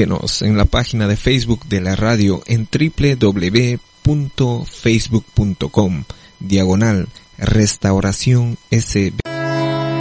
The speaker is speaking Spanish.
Síguenos en la página de Facebook de la radio en www.facebook.com/Restauración SB.